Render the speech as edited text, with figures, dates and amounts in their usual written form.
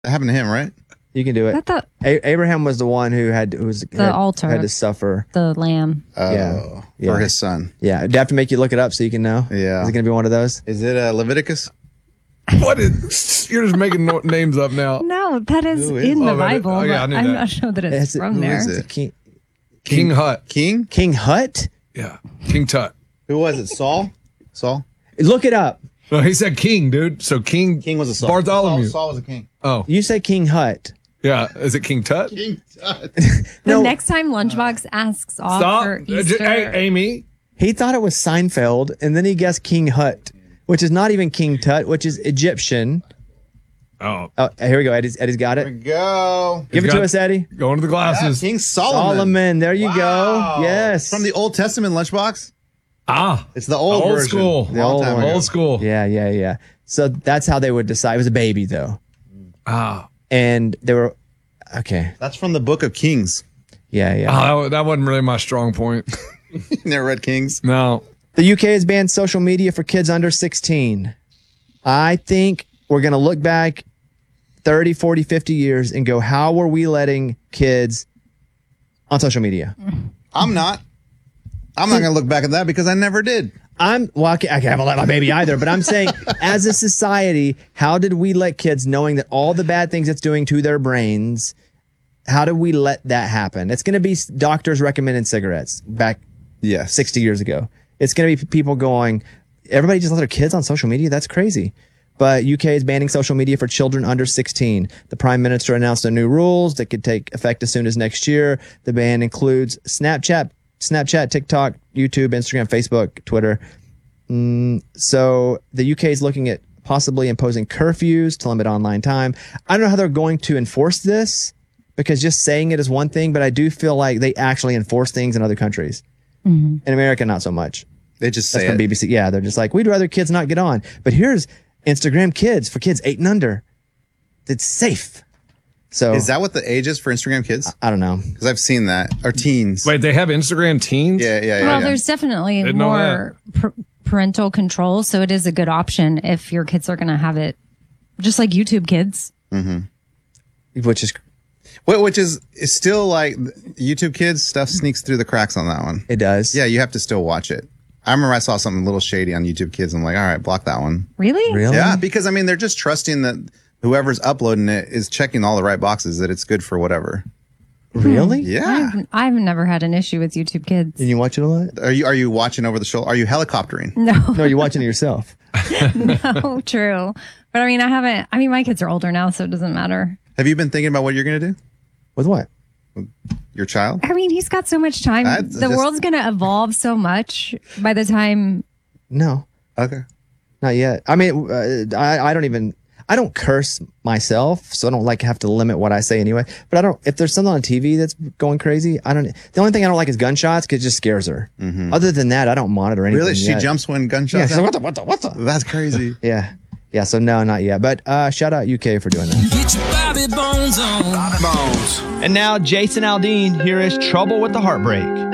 That happened to him, right? You can do it. Abraham was the one who had altar had to suffer. The lamb. Oh, Yeah. for his son. Yeah, do I have to make you look it up so you can know? Yeah. Is it going to be one of those? Is it Leviticus? You're just making names up now. No, that is Who is in the it? Bible. Oh, yeah, I but knew I'm that. not sure that it's from Who there. is it? King Hut. King? King Hut? Yeah. King Tut. Who was it? Saul? Saul? Look it up. No, he said king, dude. So King King was a Saul. Bartholomew. Saul was a king. Oh, You say King Hut. yeah. Is it King Tut? King Tut. The next time Lunchbox asks off Stop. for Easter, Hey, Amy. He thought it was Seinfeld, and then he guessed King Hut, which is not even King Tut, which is Egyptian. Oh, Oh, here we go. Eddie's got There we it. go. Give it got- to us, Eddie. going to the glasses. King Solomon. Solomon. There you Wow. go. Yes. From the Old Testament lunchbox? Ah, It's the old version. school. The old time one. ago. Old school. Yeah. So that's how they would decide. It was a baby, though. Ah, And they were, okay. That's from the Book of Kings. Yeah. that wasn't really my strong point. You never read Kings? No. The UK has banned social media for kids under 16. I think we're going to look back 30, 40, 50 years and go, how were we letting kids on social media? I'm not. I'm not going to look back at that because I never did. I haven't let my baby either, but I'm saying as a society, how did we let kids, knowing that all the bad things it's doing to their brains, how did we let that happen? It's going to be doctors recommending cigarettes back Yes. 60 years ago. It's going to be people going, everybody just let their kids on social media? That's crazy. But UK is banning social media for children under 16. The Prime Minister announced the new rules that could take effect as soon as next year. The ban includes Snapchat, TikTok, YouTube, Instagram, Facebook, Twitter. So the UK is looking at possibly imposing curfews to limit online time. I don't know how they're going to enforce this because just saying it is one thing, but I do feel like they actually enforce things in other countries. In America, not so much. They just That's say from it. BBC. Yeah, they're just like, we'd rather kids not get on. But here's Instagram Kids for kids 8 and under. It's safe. So Is that what the age is for Instagram kids? I don't know. Because I've seen that. Or teens. Wait, they have Instagram teens? Yeah. well, there's definitely Didn't know more parental control, so it is a good option if your kids are going to have it, just like YouTube Kids. Which is, Which is still like YouTube kids stuff sneaks through the cracks on that one. it does. Yeah, you have to still watch it. I remember I saw something a little shady on YouTube Kids. I'm like, all right, block that one. Really? Really? Yeah, because I mean, they're just trusting that whoever's uploading it is checking all the right boxes, that it's good for whatever. Really? Yeah. I've never had an issue with YouTube Kids. And you watch it a lot? Are you watching over the shoulder? Are you helicoptering? No, No, you're watching it yourself. no, true. But I mean, my kids are older now, so it doesn't matter. Have you been thinking about what you're going to do? With what? Your child? I mean, he's got so much time. That's The just- world's going to evolve so much by the time. No, Okay. not yet. I mean, I don't curse myself, so I don't like have to limit what I say anyway. But if there's something on TV that's going crazy, the only thing I don't like is gunshots because it just scares her. Other than that, I don't monitor anything. Really? She yet. jumps when Yeah, gunshots she's like, happen? what the? That's crazy. Yeah. Yeah, so no, not yet. But shout out UK for doing that. Get your Bobby Bones on. And now Jason Aldean, here is Trouble with the Heartbreak.